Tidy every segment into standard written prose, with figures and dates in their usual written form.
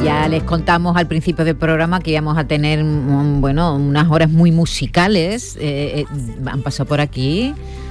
Ya les contamos al principio del programa que íbamos a tener unas horas muy musicales. Han pasado por aquí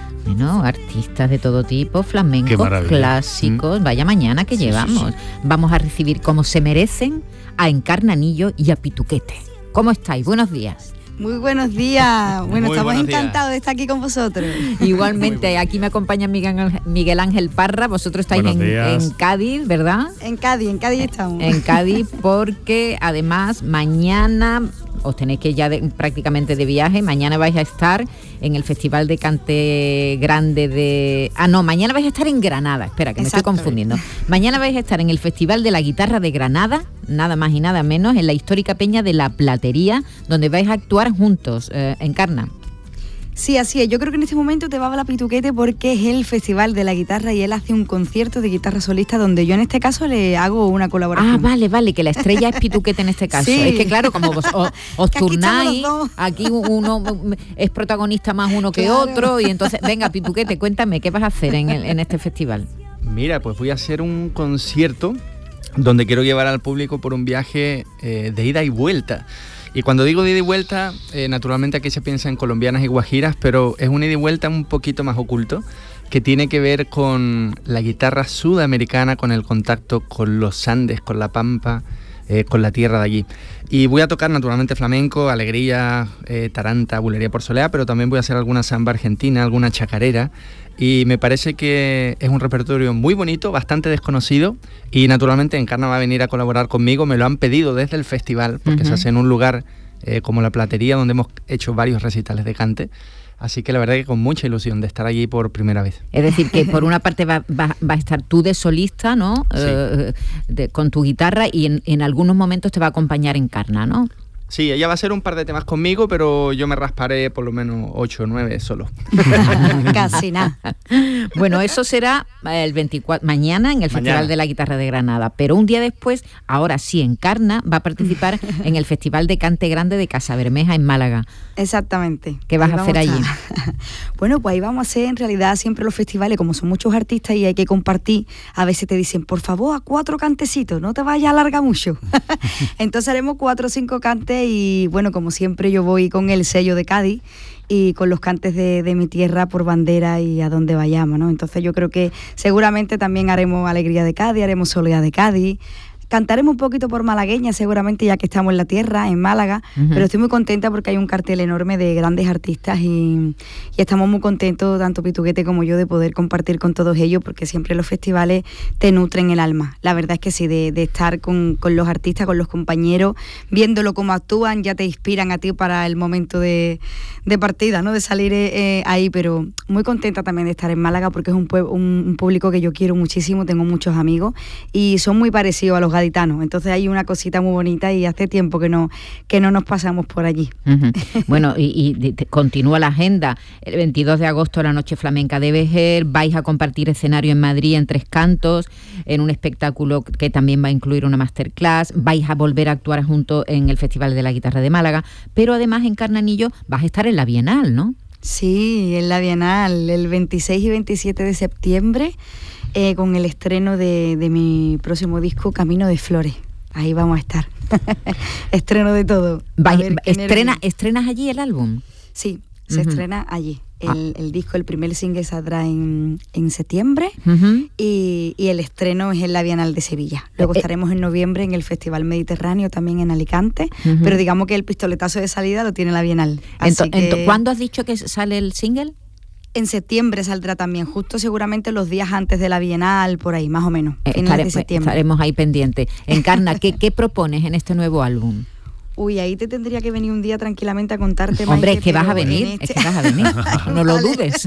artistas de todo tipo, flamencos, clásicos. Vaya mañana que llevamos. Sí. Vamos a recibir como se merecen a Encarnanillo y a Pituquete. ¿Cómo estáis? Buenos días. Muy buenos días. Bueno, estamos encantados de estar aquí con vosotros. Igualmente, aquí me acompaña Miguel Ángel Parra. Vosotros estáis en Cádiz, ¿verdad? En Cádiz estamos. En Cádiz, porque además mañana os tenéis que ir ya prácticamente de viaje. Mañana vais a estar en el Festival de Cante Grande de... mañana vais a estar en Granada. Espera, que me estoy confundiendo. Mañana vais a estar en el Festival de la Guitarra de Granada, nada más y nada menos, en la histórica Peña de la Platería, donde vais a actuar juntos. Encarna. Sí, así es. Yo creo que en este momento te va a hablar Pituquete porque es el Festival de la Guitarra y él hace un concierto de guitarra solista donde yo en este caso le hago una colaboración. Vale, que la estrella es Pituquete en este caso. Sí. Es que claro, como os turnáis, aquí uno es protagonista más uno que otro y entonces, venga Pituquete, cuéntame, ¿qué vas a hacer en este festival? Mira, pues voy a hacer un concierto donde quiero llevar al público por un viaje de ida y vuelta. Y cuando digo de ida y vuelta, naturalmente aquí se piensa en colombianas y guajiras, pero es un ida y vuelta un poquito más oculto, que tiene que ver con la guitarra sudamericana, con el contacto con los Andes, con la Pampa, con la tierra de allí. Y voy a tocar naturalmente flamenco, alegría, taranta, bulería por soleá, pero también voy a hacer alguna samba argentina, alguna chacarera. Y me parece que es un repertorio muy bonito, bastante desconocido, y naturalmente Encarna va a venir a colaborar conmigo. Me lo han pedido desde el festival, porque se hace en un lugar como la Platería, donde hemos hecho varios recitales de cante. Así que la verdad que con mucha ilusión de estar allí por primera vez. Es decir, que por una parte va a estar tú de solista, ¿no? Sí. Con tu guitarra, y en algunos momentos te va a acompañar Encarna, ¿no? Sí, ella va a hacer un par de temas conmigo, pero yo me rasparé por lo menos 8 o 9 solo. Casi nada. Bueno, eso será el 24, mañana en el Festival de la Guitarra de Granada, pero un día después, ahora sí, Encarna va a participar en el Festival de Cante Grande de Casabermeja en Málaga. Exactamente. ¿Qué vas a hacer allí? Bueno, pues ahí vamos a hacer en realidad siempre los festivales, como son muchos artistas y hay que compartir, a veces te dicen, por favor, a 4 cantecitos, no te vayas a alargar mucho. Entonces haremos 4 o 5 cantes y bueno, como siempre yo voy con el sello de Cádiz y con los cantes de mi tierra por bandera y a donde vayamos, ¿no? Entonces yo creo que seguramente también haremos Alegría de Cádiz, haremos Soleá de Cádiz. Cantaremos un poquito por malagueña seguramente, ya que estamos en la tierra, en Málaga, pero estoy muy contenta porque hay un cartel enorme de grandes artistas y estamos muy contentos, tanto Pituquete como yo, de poder compartir con todos ellos, porque siempre los festivales te nutren el alma. La verdad es que sí, de estar con los artistas, con los compañeros, viéndolo cómo actúan, ya te inspiran a ti para el momento de partida, ¿no? De salir ahí, pero muy contenta también de estar en Málaga porque es un público que yo quiero muchísimo, tengo muchos amigos y son muy parecidos a los gaditanos, entonces hay una cosita muy bonita y hace tiempo que no nos pasamos por allí. Bueno, y continúa la agenda. El 22 de agosto la Noche Flamenca de Vejer, vais a compartir escenario en Madrid en 3 cantos, en un espectáculo que también va a incluir una masterclass, vais a volver a actuar junto en el Festival de la Guitarra de Málaga, pero además en Carnanillo vas a estar en la Bienal, ¿no? Sí, en la Bienal, el 26 y 27 de septiembre, con el estreno de mi próximo disco, Camino de Flores. Ahí vamos a estar. Estreno de todo. ¿Estrenas allí el álbum? Sí, se estrena allí. El disco, el primer single saldrá en septiembre y el estreno es en la Bienal de Sevilla. Luego estaremos en noviembre en el Festival Mediterráneo, también en Alicante, pero digamos que el pistoletazo de salida lo tiene la Bienal. ¿Cuándo has dicho que sale el single? En septiembre saldrá también, justo seguramente los días antes de la Bienal, por ahí, más o menos, finales de septiembre. Estaremos ahí pendientes. Encarna, ¿qué propones en este nuevo álbum? Uy, ahí te tendría que venir un día tranquilamente a contarte. Hombre, es que vas a venir, no lo dudes.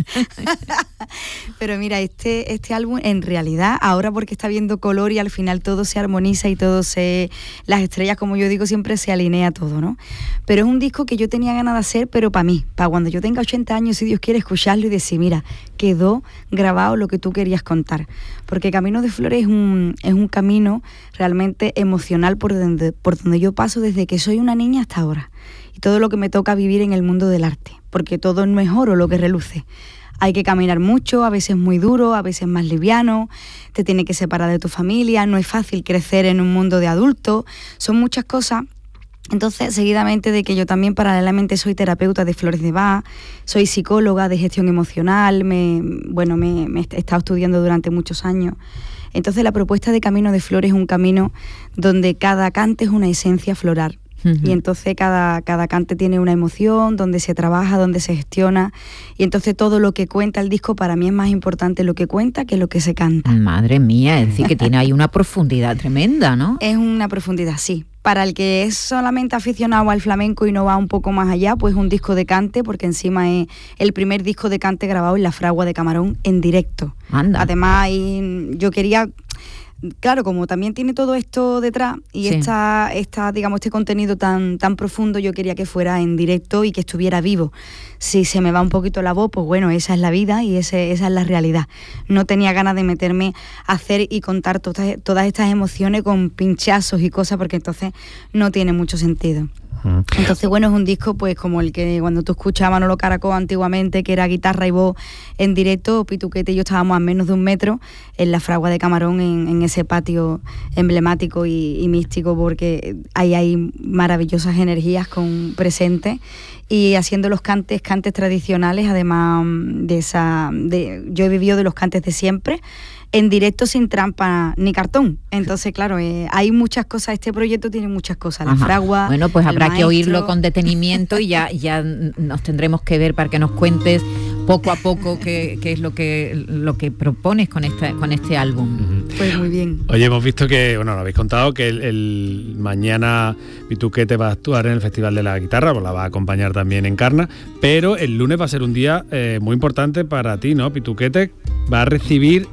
Pero mira, este álbum en realidad, ahora porque está viendo color y al final todo se armoniza y las estrellas, como yo digo, siempre se alinea todo, ¿no? Pero es un disco que yo tenía ganas de hacer, pero para mí, para cuando yo tenga 80 años, si Dios quiere, escucharlo y decir, mira, quedó grabado lo que tú querías contar. Porque Camino de Flores es un camino realmente emocional por donde yo paso desde que soy una niña hasta ahora. Y todo lo que me toca vivir en el mundo del arte. Porque todo no es oro lo que reluce. hay que caminar mucho, a veces muy duro, a veces más liviano, te tienes que separar de tu familia, no es fácil crecer en un mundo de adultos, son muchas cosas. Entonces, seguidamente de que yo también paralelamente soy terapeuta de flores de Bach, soy psicóloga de gestión emocional, me he estado estudiando durante muchos años. Entonces, la propuesta de Camino de Flores es un camino donde cada cante es una esencia floral. Y entonces cada cante tiene una emoción, donde se trabaja, donde se gestiona, y entonces todo lo que cuenta el disco para mí es más importante lo que cuenta que lo que se canta. Madre mía, es decir que tiene ahí una profundidad tremenda, ¿no? Es una profundidad, sí. Para el que es solamente aficionado al flamenco y no va un poco más allá, pues un disco de cante, porque encima es el primer disco de cante grabado en la Fragua de Camarón en directo. Anda. Además, yo quería... Claro, como también tiene todo esto detrás y sí, digamos, este contenido tan profundo, yo quería que fuera en directo y que estuviera vivo. Si se me va un poquito la voz, pues bueno, esa es la vida y esa es la realidad. No tenía ganas de meterme a hacer y contar todas estas emociones con pinchazos y cosas, porque entonces no tiene mucho sentido. Entonces, bueno, es un disco pues como el que cuando tú escuchabas a Manolo Caracol antiguamente, que era guitarra y voz en directo, Pituquete y yo estábamos a menos de 1 metro en la Fragua de Camarón, en ese patio emblemático y místico, porque ahí hay maravillosas energías presentes, y haciendo los cantes tradicionales, además yo he vivido de los cantes de siempre, en directo, sin trampa ni cartón. Entonces, claro, hay muchas cosas, este proyecto tiene muchas cosas, la fragua. Bueno, pues habrá maestro. que oírlo con detenimiento y ya nos tendremos que ver para que nos cuentes poco a poco qué es lo que propones con este álbum. Pues muy bien. Oye, hemos visto que, bueno, lo habéis contado, que el mañana Pituquete va a actuar en el Festival de la Guitarra, pues la va a acompañar también Encarna, pero el lunes va a ser un día muy importante para ti, ¿no? Pituquete va a recibir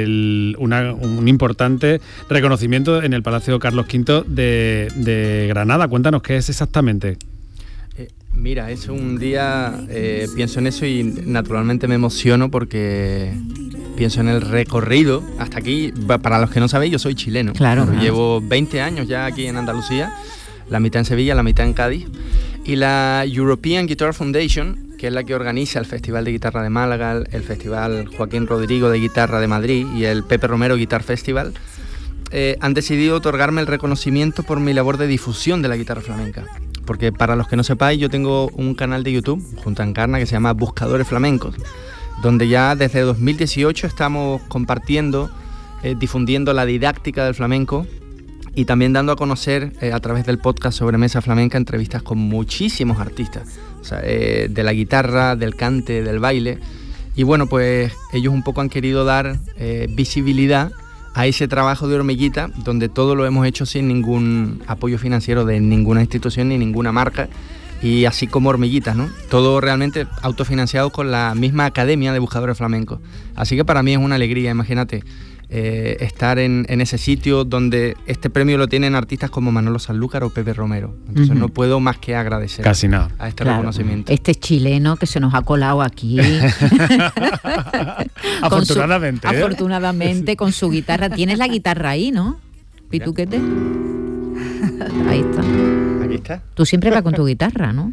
un importante reconocimiento en el Palacio Carlos V de Granada. Cuéntanos qué es exactamente. Mira, es un día, pienso en eso y naturalmente me emociono porque pienso en el recorrido. Hasta aquí, para los que no sabéis, yo soy chileno. Claro. Llevo 20 años ya aquí en Andalucía, la mitad en Sevilla, la mitad en Cádiz. Y la European Guitar Foundation, que es la que organiza el Festival de Guitarra de Málaga, el Festival Joaquín Rodrigo de Guitarra de Madrid y el Pepe Romero Guitar Festival, han decidido otorgarme el reconocimiento por mi labor de difusión de la guitarra flamenca. Porque para los que no sepáis, yo tengo un canal de YouTube junto a Encarna que se llama Buscadores Flamencos, donde ya desde 2018 estamos compartiendo, difundiendo la didáctica del flamenco y también dando a conocer a través del podcast Sobremesa Flamenca entrevistas con muchísimos artistas, o sea, de la guitarra, del cante, del baile. Y bueno, pues ellos un poco han querido dar visibilidad a ese trabajo de hormiguita, donde todo lo hemos hecho sin ningún apoyo financiero de ninguna institución ni ninguna marca, y así como hormiguitas, ¿no? Todo realmente autofinanciado con la misma Academia de Buscadores Flamencos. Así que para mí es una alegría, imagínate, estar en ese sitio donde este premio lo tienen artistas como Manolo Sanlúcar o Pepe Romero. Entonces no puedo más que agradecer casi nada a este reconocimiento. Este chileno que se nos ha colado aquí. Afortunadamente. Afortunadamente, con su guitarra. Tienes la guitarra ahí, ¿no? Pituquete. Ahí está. Aquí está. Tú siempre vas con tu guitarra, ¿no?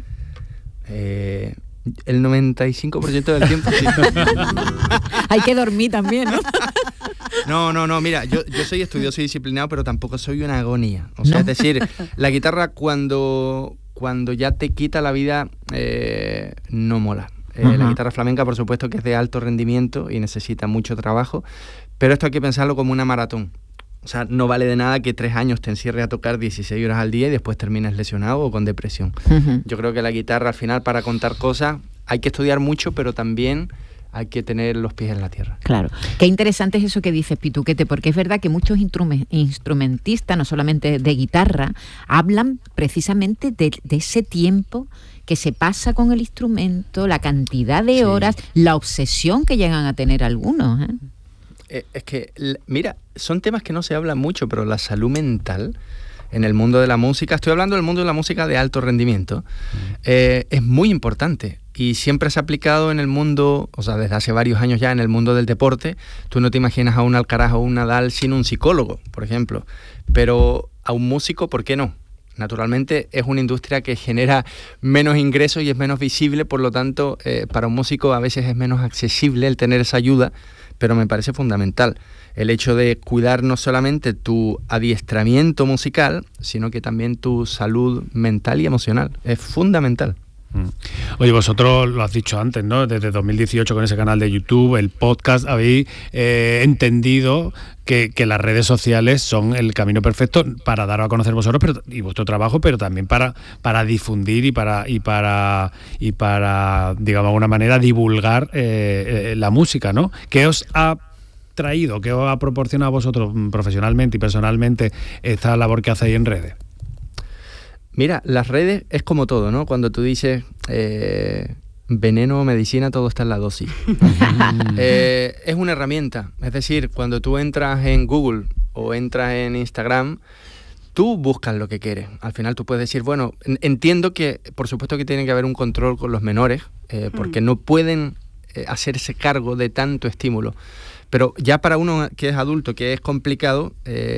El 95% del tiempo sí. Hay que dormir también, ¿no? No, mira, yo soy estudioso y disciplinado, pero tampoco soy una agonía. O sea, ¿no? Es decir, la guitarra cuando ya te quita la vida, no mola. La guitarra flamenca, por supuesto, que es de alto rendimiento y necesita mucho trabajo, pero esto hay que pensarlo como una maratón. O sea, no vale de nada que 3 años te encierres a tocar 16 horas al día y después termines lesionado o con depresión. Yo creo que la guitarra, al final, para contar cosas, hay que estudiar mucho, pero también hay que tener los pies en la tierra. Claro. Qué interesante es eso que dices, Pituquete, porque es verdad que muchos instrumentistas, no solamente de guitarra, hablan precisamente de ese tiempo que se pasa con el instrumento, la cantidad de horas, la obsesión que llegan a tener algunos, ¿eh? Es que, mira, son temas que no se hablan mucho, pero la salud mental en el mundo de la música, estoy hablando del mundo de la música de alto rendimiento, es muy importante y siempre se ha aplicado en el mundo, o sea, desde hace varios años ya en el mundo del deporte. Tú no te imaginas a un Alcaraz o un Nadal sin un psicólogo, por ejemplo, pero a un músico, ¿por qué no? Naturalmente es una industria que genera menos ingresos y es menos visible, por lo tanto, para un músico a veces es menos accesible el tener esa ayuda, pero me parece fundamental el hecho de cuidar no solamente tu adiestramiento musical, sino que también tu salud mental y emocional. Es fundamental. Oye, vosotros lo has dicho antes, ¿no? Desde 2018 con ese canal de YouTube, el podcast, habéis entendido que las redes sociales son el camino perfecto para dar a conocer vosotros y vuestro trabajo, pero también para difundir y para digamos de alguna manera divulgar la música, ¿no? ¿Qué os ha traído, qué os ha proporcionado a vosotros profesionalmente y personalmente esta labor que hacéis en redes? Mira, las redes es como todo, ¿no? Cuando tú dices veneno o medicina, todo está en la dosis. Es una herramienta. Es decir, cuando tú entras en Google o entras en Instagram, tú buscas lo que quieres. Al final tú puedes decir, bueno, entiendo que por supuesto que tiene que haber un control con los menores, porque no pueden hacerse cargo de tanto estímulo. Pero ya para uno que es adulto, que es complicado,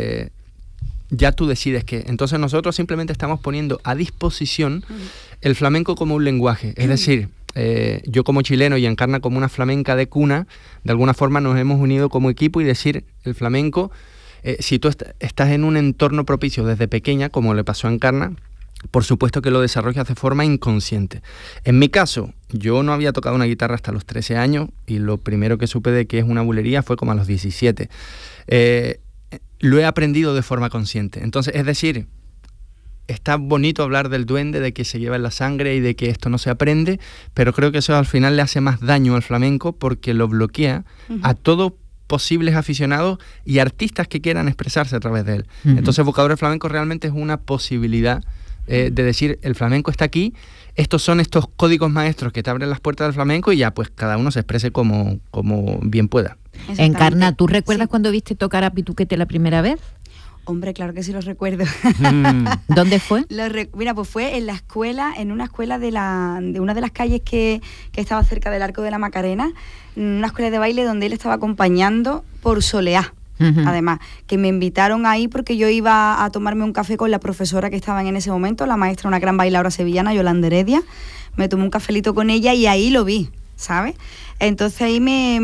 ya tú decides qué. Entonces nosotros simplemente estamos poniendo a disposición el flamenco como un lenguaje. Es decir, yo como chileno y Encarna como una flamenca de cuna, de alguna forma nos hemos unido como equipo y decir, el flamenco, si tú estás en un entorno propicio desde pequeña, como le pasó a Encarna, por supuesto que lo desarrollas de forma inconsciente. En mi caso, yo no había tocado una guitarra hasta los 13 años y lo primero que supe de que es una bulería fue como a los 17. Lo he aprendido de forma consciente. Entonces, es decir, está bonito hablar del duende, de que se lleva en la sangre y de que esto no se aprende, pero creo que eso al final le hace más daño al flamenco porque lo bloquea a todos posibles aficionados y artistas que quieran expresarse a través de él. Entonces, Vocadores Flamencos realmente es una posibilidad de decir, el flamenco está aquí, estos son estos códigos maestros que te abren las puertas del flamenco y ya pues cada uno se exprese como bien pueda. Encarna, ¿tú recuerdas cuando viste tocar a Pituquete la primera vez? Hombre, claro que sí lo recuerdo. ¿Dónde fue? Mira, pues fue en la escuela, en una escuela de una de las calles que estaba cerca del Arco de la Macarena, una escuela de baile donde él estaba acompañando por Soleá. Además, que me invitaron ahí porque yo iba a tomarme un café con la profesora que estaba en ese momento, la maestra, una gran bailadora sevillana, Yolanda Heredia. Me tomé un cafelito con ella y ahí lo vi, ¿sabes? Entonces ahí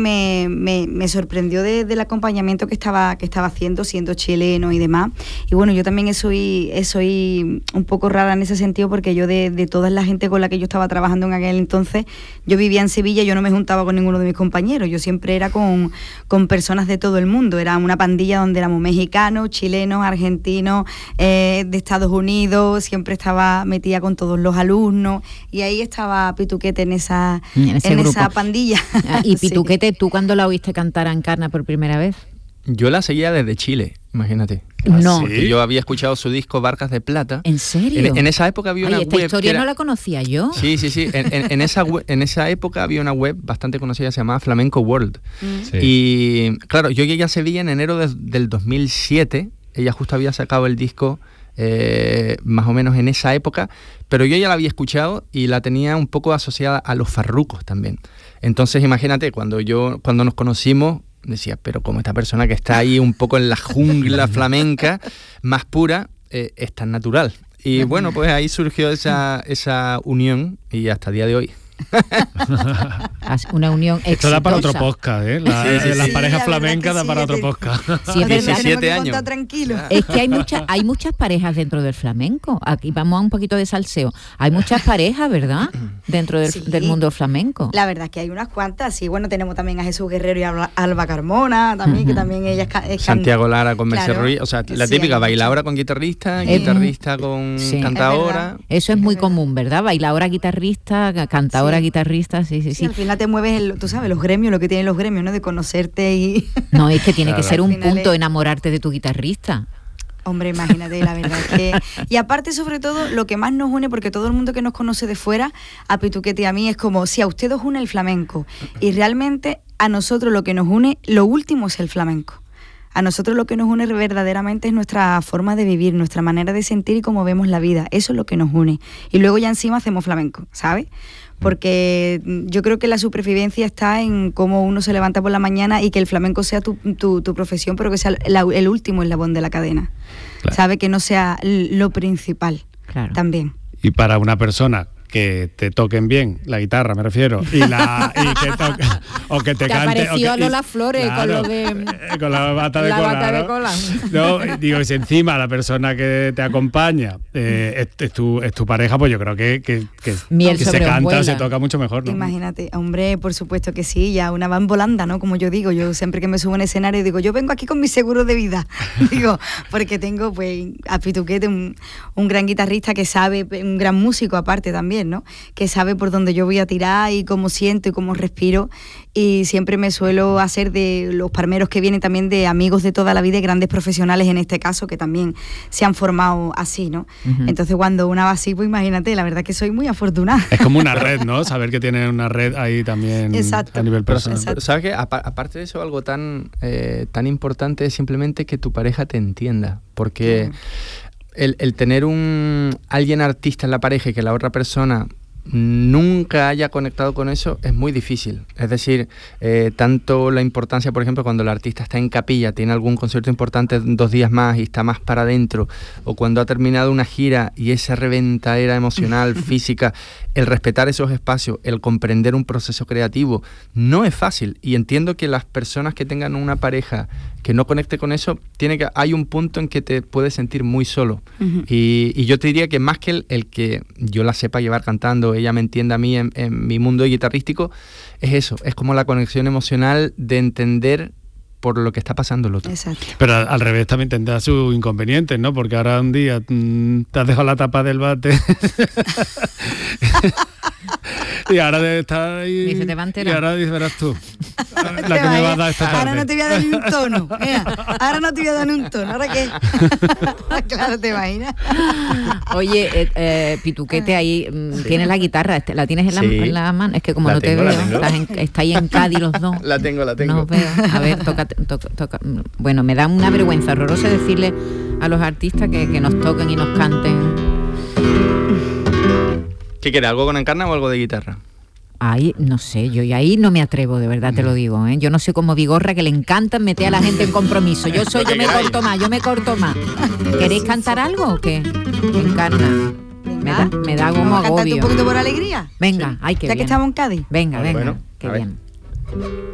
me sorprendió del acompañamiento que estaba haciendo, siendo chileno y demás. Y bueno, yo también soy un poco rara en ese sentido porque yo de toda la gente con la que yo estaba trabajando en aquel entonces, yo vivía en Sevilla, yo no me juntaba con ninguno de mis compañeros, yo siempre era con personas de todo el mundo, era una pandilla donde éramos mexicanos, chilenos, argentinos, de Estados Unidos, siempre estaba metida con todos los alumnos y ahí estaba Pituquete en esa pandilla. Y Pituquete, ¿tú cuándo la oíste cantar a Encarna por primera vez? Yo la seguía desde Chile, imagínate. No. ¿Sí? Yo había escuchado su disco Barcas de Plata. ¿En serio? En esa época había una esta web... historia no la conocía yo. Sí. En esa época había una web bastante conocida, se llamaba Flamenco World. Sí. Y claro, yo llegué a Sevilla en enero del 2007. Ella justo había sacado el disco... más o menos en esa época, pero yo ya la había escuchado y la tenía un poco asociada a los farrucos también. Entonces imagínate, cuando nos conocimos, decía, pero como esta persona que está ahí un poco en la jungla flamenca más pura, es tan natural. Y bueno, pues ahí surgió esa unión y hasta el día de hoy. Una unión exitosa. Esto da para otro podcast, ¿eh? Las parejas flamencas da para otro podcast. Sí, es verdad. 17 años. Tranquilo. Es que hay muchas parejas dentro del flamenco. Aquí vamos a un poquito de salseo. Hay muchas parejas, ¿verdad? Dentro del mundo flamenco. La verdad es que hay unas cuantas. Sí, bueno, tenemos también a Jesús Guerrero y a Alba Carmona, también, que también ella es Santiago Lara con Mercedes Ruiz. O sea, la típica, sí, bailadora con guitarrista, guitarrista con cantadora. Eso es muy común, ¿verdad? Bailadora, guitarrista, cantadora, guitarrista, sí. Al final te mueves, tú sabes, los gremios, lo que tienen los gremios, ¿no? De conocerte y... No, es que tiene que ser un Al final punto enamorarte de tu guitarrista. Hombre, imagínate, la verdad es que... Y aparte, sobre todo, lo que más nos une, porque todo el mundo que nos conoce de fuera, a Pituquete y a mí, es como si a usted os une el flamenco. Y realmente a nosotros lo que nos une, lo último es el flamenco. A nosotros lo que nos une verdaderamente es nuestra forma de vivir, nuestra manera de sentir y cómo vemos la vida. Eso es lo que nos une. Y luego ya encima hacemos flamenco, ¿sabes? porque yo creo que la supervivencia está en cómo uno se levanta por la mañana y que el flamenco sea tu profesión, pero que sea el último eslabón de la cadena, claro. ¿Sabe? Que no sea lo principal, claro. También. Y para una persona que te toquen bien la guitarra, me refiero, y que toque, o que te cante, apareció a Lola Flores, claro, con la bata de cola, bata de cola. No, digo, si encima la persona que te acompaña es tu pareja, pues yo creo que se canta o se toca mucho mejor, ¿no? Imagínate, hombre, por supuesto que sí, ya una van volanda, ¿no? Como yo digo, yo siempre que me subo en escenario digo, yo vengo aquí con mi seguro de vida, digo, porque tengo pues a Pituquete, un gran guitarrista que sabe, un gran músico aparte también, ¿no? Que sabe por dónde yo voy a tirar y cómo siento y cómo respiro, y siempre me suelo hacer de los parmeros que vienen también de amigos de toda la vida y grandes profesionales en este caso que también se han formado así, ¿no? Uh-huh. Entonces cuando una va así, pues imagínate, la verdad que soy muy afortunada. Es como una red, ¿no? Saber que tiene una red ahí también. Exacto. A nivel personal. Pero ¿sabes qué? Aparte de eso, algo tan importante es simplemente que tu pareja te entienda, porque el tener alguien artista en la pareja y que la otra persona nunca haya conectado con eso es muy difícil. Es decir, tanto la importancia, por ejemplo, cuando el artista está en capilla, tiene algún concierto importante 2 días más y está más para adentro, o cuando ha terminado una gira y esa reventadera emocional, física, el respetar esos espacios, el comprender un proceso creativo, no es fácil. Y entiendo que las personas que tengan una pareja que no conecte con eso, hay un punto en que te puedes sentir muy solo. Uh-huh. Y yo te diría que más que el que yo la sepa llevar cantando, ella me entienda a mí en mi mundo guitarrístico, es eso, es como la conexión emocional de entender por lo que está pasando el otro. Exacto. Pero al revés también tendrá sus inconvenientes, ¿no? Porque ahora un día te has dejado la tapa del bate y ahora debe estar ahí. Y se te va a enterar. Y ahora verás tú. La que me va a dar esta tarde. Ahora no te voy a dar ni un tono. Ahora no te voy a dar ni un tono. ¿Ahora qué? Claro, te imaginas. Oye, Pituquete, ahí tienes la guitarra, ¿la tienes en la mano? Es que como no te veo, está ahí en Cádiz los dos. La tengo. No veo. A ver, toca. Bueno, me da una vergüenza horrorosa decirle a los artistas que nos toquen y nos canten. ¿Qué quieres? ¿Algo con Encarna o algo de guitarra? Ay, no sé, yo y ahí no me atrevo, de verdad te lo digo, ¿eh? Yo no sé cómo Vigorra, que le encanta meter a la gente en compromiso. Yo me corto más. ¿Queréis cantar algo o qué? Encarna. Me da como agobio. ¿Cantarte un poquito por alegría? Venga, ay, qué ya bien. Que estamos en Cádiz. Venga, bueno, qué bien.